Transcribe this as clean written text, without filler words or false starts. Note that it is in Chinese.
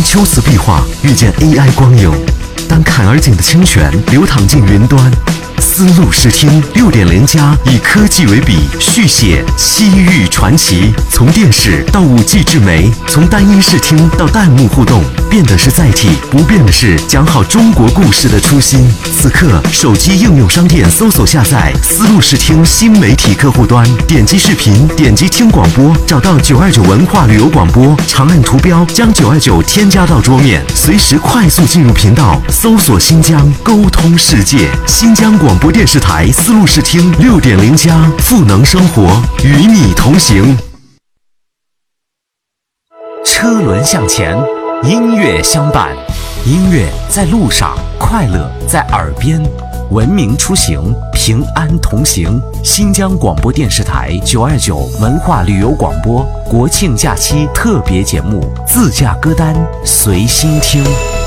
秋瓷壁画遇见 AI 光影，当坎儿井的清泉流淌进云端，丝路视听6.0+以科技为笔，续写西域传奇。从电视到5G 智媒，从单音视听到弹幕互动，变的是载体，不变的是讲好中国故事的初心。此刻，手机应用商店搜索下载丝路视听新媒体客户端，点击视频，点击听广播，找到929文化旅游广播，长按图标将929添加到桌面，随时快速进入频道，搜索新疆，沟通世界。新疆广播电视台丝路视听6.0+，赋能生活，与你同行。车轮向前，音乐相伴，音乐在路上，快乐在耳边，文明出行，平安同行。新疆广播电视台929文化旅游广播国庆假期特别节目，自驾歌单随心听。